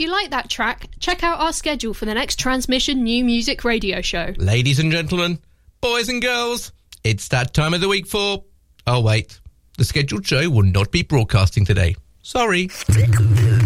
you like that track, check out our schedule for the next Transmission New Music Radio show. Ladies and gentlemen, boys and girls, it's that time of the week for... Oh, wait. The scheduled show will not be broadcasting today. Sorry.